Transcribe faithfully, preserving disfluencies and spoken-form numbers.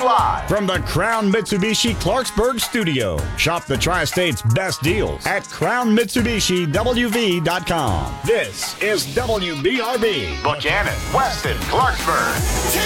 live from the Crown Mitsubishi Clarksburg studio. Shop the Tri-State's best deals at crown mitsubishi w v dot com. This is W B R B. Buchanan, Weston, Clarksburg.